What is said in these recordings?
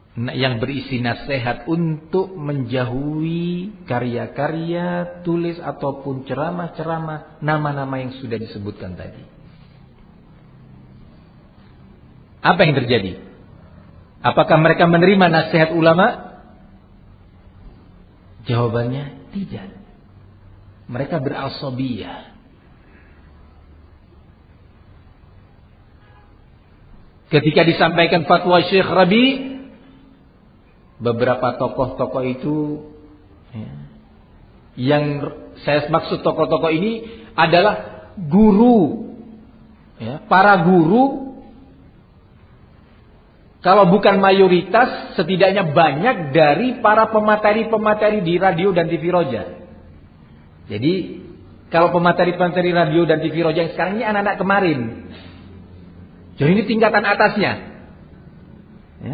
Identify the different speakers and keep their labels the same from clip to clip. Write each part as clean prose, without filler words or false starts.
Speaker 1: yang berisi nasihat untuk menjauhi karya-karya, tulis ataupun ceramah-ceramah nama-nama yang sudah disebutkan tadi. Apa yang terjadi? Apakah mereka menerima nasihat ulama? Jawabannya tidak. Mereka berasabiyah. Ketika disampaikan fatwa Syekh Rabi, beberapa tokoh-tokoh itu, yang saya maksud tokoh-tokoh ini adalah guru, para guru. Kalau bukan mayoritas, setidaknya banyak dari para pemateri-pemateri di radio dan TV Roja. Jadi kalau pemateri-pemateri radio dan TV Roja yang sekarang ini anak-anak kemarin, jadi ini tingkatan atasnya, ya.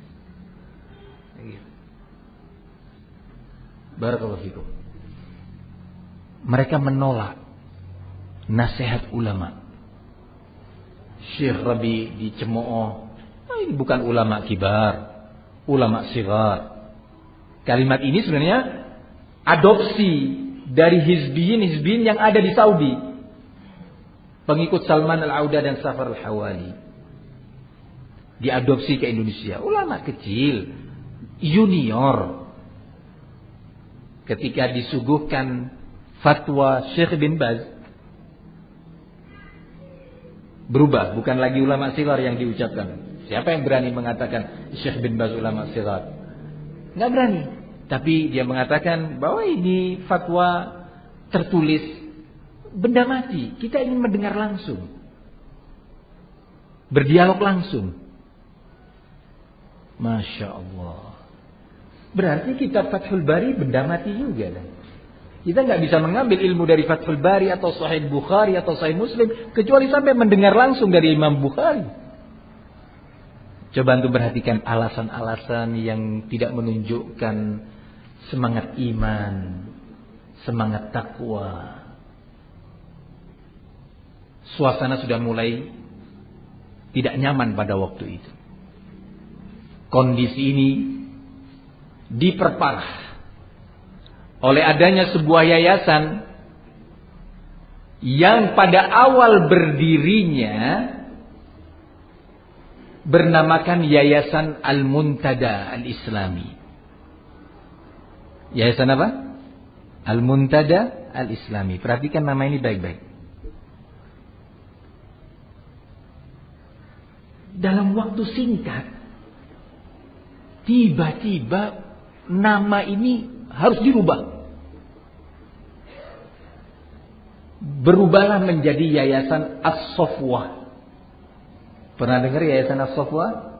Speaker 1: Barakallahu fikum. Mereka menolak nasihat ulama. Syekh Rabi dicemooh, ini bukan ulama kibar, ulama sigar. Kalimat ini sebenarnya adopsi dari hizbiyin yang ada di Saudi, pengikut Salman Al-Auda dan Safar Al-Hawali. Diadopsi ke Indonesia. Ulama kecil, junior. Ketika disuguhkan fatwa Syekh bin Baz, berubah, bukan lagi ulama sigar yang diucapkan. Siapa yang berani mengatakan Syekh bin Baz ulama sigar? Nggak berani. Tapi dia mengatakan bahwa ini fatwa tertulis, benda mati. Kita ingin mendengar langsung, berdialog langsung. Masya Allah. Berarti kitab Fathul Bari benda mati juga kan? Kita nggak bisa mengambil ilmu dari Fathul Bari atau Sahih Bukhari atau Sahih Muslim kecuali sampai mendengar langsung dari Imam Bukhari. Coba untuk perhatikan alasan-alasan yang tidak menunjukkan semangat iman, semangat takwa. Suasana sudah mulai tidak nyaman pada waktu itu. Kondisi ini diperparah oleh adanya sebuah yayasan yang pada awal berdirinya bernamakan Yayasan Al-Muntada Al-Islami. Yayasan apa? Al-Muntada Al-Islami. Perhatikan nama ini baik-baik. Dalam waktu singkat, tiba-tiba nama ini harus dirubah. Berubahlah menjadi Yayasan As-Safwah. Pernah dengar Yayasan As-Safwah?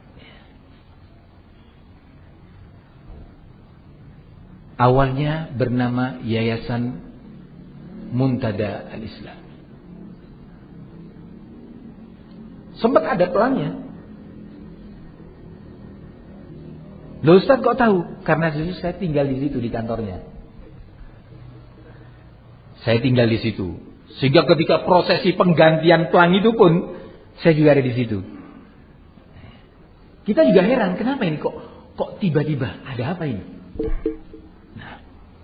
Speaker 1: Awalnya bernama Yayasan Muntada Al-Islam. Sempat ada pelangnya. Loh Ustaz kok tahu? Karena dulu saya tinggal di situ di kantornya. Saya tinggal di situ. Sehingga ketika prosesi penggantian pelang itu pun saya juga ada di situ. Kita juga heran, kenapa ini kok tiba-tiba ada apa ini? Nah,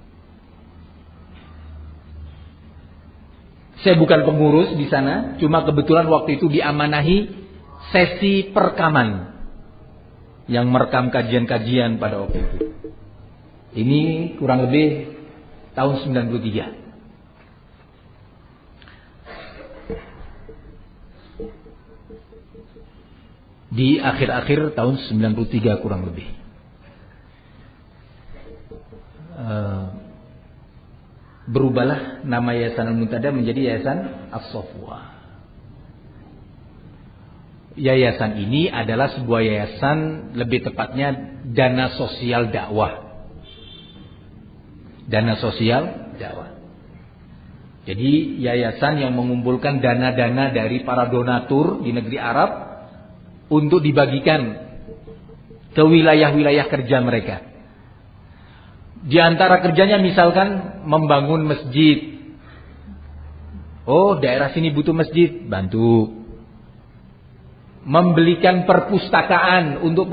Speaker 1: saya bukan pengurus di sana, cuma kebetulan waktu itu diamanahi sesi perekaman yang merekam kajian-kajian pada waktu itu. Ini kurang lebih tahun 93. Di akhir-akhir tahun 93 kurang lebih. Berubahlah nama Yayasan Al-Muntada menjadi Yayasan As-Safwah. Yayasan ini adalah sebuah yayasan, lebih tepatnya dana sosial dakwah. Dana sosial dakwah. Jadi yayasan yang mengumpulkan dana-dana dari para donatur di negeri Arab untuk dibagikan ke wilayah-wilayah kerja mereka. Di antara kerjanya misalkan membangun masjid. Oh, daerah sini butuh masjid, bantu. Membelikan perpustakaan untuk